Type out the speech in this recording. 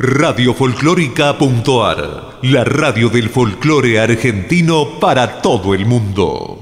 Radiofolclórica.ar, la radio del folclore argentino para todo el mundo.